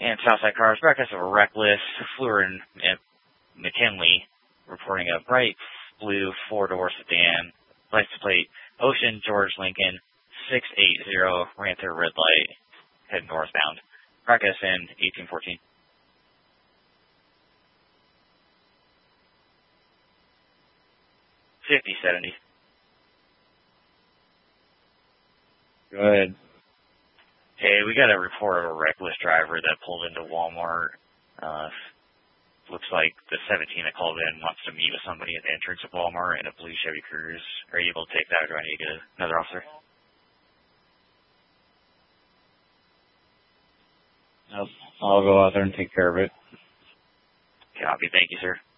And Southside Cars, breakfast of a Reckless, Fleur and McKinley, reporting a bright blue four-door sedan, license plate Ocean George Lincoln 680, ran through a red light, heading northbound. Breakfast in 1814. $50.70. Go ahead. Hey, we got a report of a reckless driver that pulled into Walmart. Looks like the 17 that called in wants to meet with somebody at the entrance of Walmart in a blue Chevy Cruze. Are you able to take that, or do I need to get another officer? Nope. I'll go out there and take care of it. Copy. Thank you, sir.